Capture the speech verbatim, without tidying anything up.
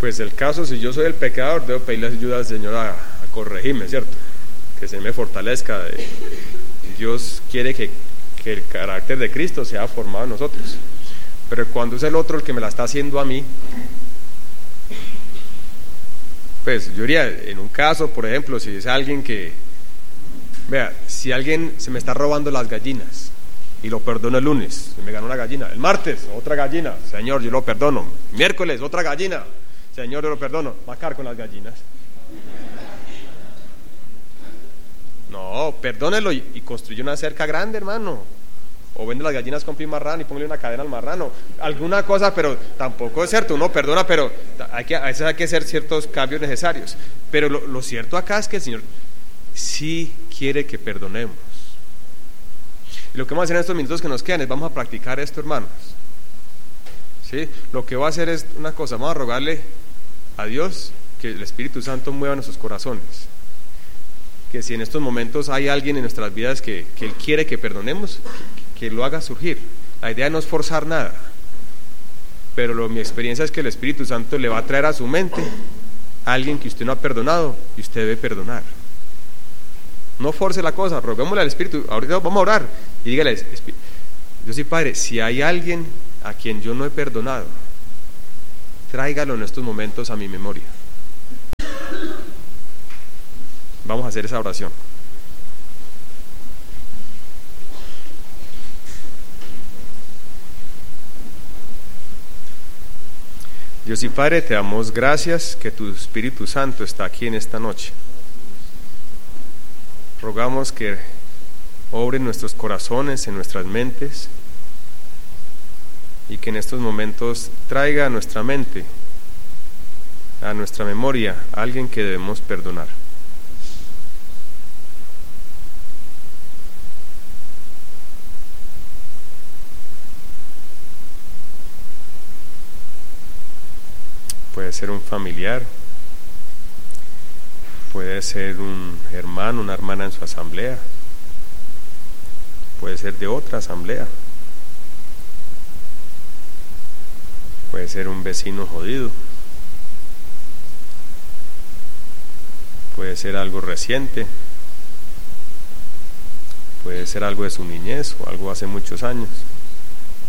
Pues el caso, si yo soy el pecador, debo pedirle ayuda al Señor a, a corregirme, ¿cierto? Que se me fortalezca. Dios quiere que, que el carácter de Cristo sea formado en nosotros. Pero cuando es el otro el que me la está haciendo a mí, pues yo diría, en un caso, por ejemplo, si es alguien que, vea, si alguien se me está robando las gallinas y lo perdono el lunes, se me ganó una gallina, el martes, otra gallina, Señor, yo lo perdono, miércoles, otra gallina, Señor, yo lo perdono, va a caer con las gallinas. No, perdónelo y, y construye una cerca grande, hermano. O vende las gallinas, compre un marrano y póngale una cadena al marrano. Alguna cosa, pero tampoco es cierto. Uno perdona, pero hay que, a veces hay que hacer ciertos cambios necesarios. Pero lo, lo cierto acá es que el Señor sí quiere que perdonemos. Y lo que vamos a hacer en estos minutos que nos quedan es vamos a practicar esto, hermanos. ¿Sí? Lo que voy a hacer es una cosa, vamos a rogarle a Dios que el Espíritu Santo mueva nuestros corazones. Que si en estos momentos hay alguien en nuestras vidas que, que Él quiere que perdonemos, que, que lo haga surgir. La idea no es forzar nada, pero lo, mi experiencia es que el Espíritu Santo le va a traer a su mente a alguien que usted no ha perdonado y usted debe perdonar. No force la cosa, roguémosle al Espíritu. Ahorita vamos a orar y dígale: Dios y Padre, si hay alguien a quien yo no he perdonado, tráigalo en estos momentos a mi memoria. Vamos a hacer esa oración. Dios y Padre, te damos gracias que tu Espíritu Santo está aquí en esta noche. Rogamos que obre en nuestros corazones, en nuestras mentes, y que en estos momentos traiga a nuestra mente, a nuestra memoria, a alguien que debemos perdonar. Puede ser un familiar, puede ser un hermano, una hermana en su asamblea, puede ser de otra asamblea, puede ser un vecino jodido, puede ser algo reciente, puede ser algo de su niñez o algo hace muchos años.